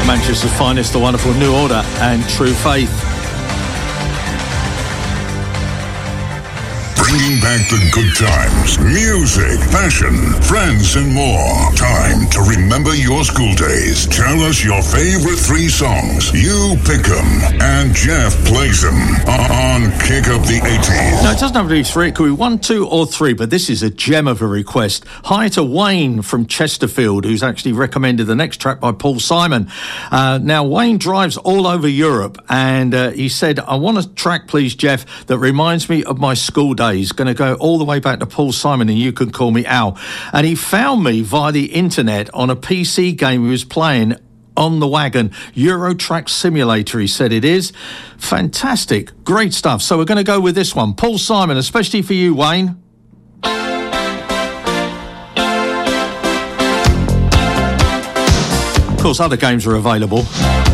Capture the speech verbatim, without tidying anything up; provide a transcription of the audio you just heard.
Manchester's finest, the wonderful New Order and True Faith. Bringing back the good times, music, fashion, friends, and more. Time to remember your school days. Tell us your favorite three songs. You pick them, and Jeff plays them on Kick Up the eighties. No, it doesn't have to be three. It could be one, two, or three, but this is a gem of a request. Hi to Wayne from Chesterfield, who's actually recommended the next track by Paul Simon. Uh, now, Wayne drives all over Europe, and uh, he said, I want a track, please, Jeff, that reminds me of my school days. Going to go all the way back to Paul Simon and You Can Call Me Al. And he found me via the internet on a P C game he was playing on the wagon. Eurotrack Simulator, he said it is. Fantastic. Great stuff. So we're going to go with this one. Paul Simon, especially for you, Wayne. Of course, other games are available.